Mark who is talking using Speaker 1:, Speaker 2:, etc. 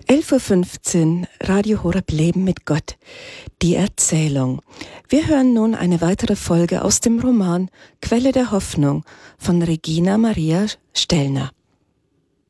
Speaker 1: 11:15 Uhr, Radio Horeb Leben mit Gott, die Erzählung. Wir hören nun eine weitere Folge aus dem Roman Quelle der Hoffnung von Regina Maria Stellner.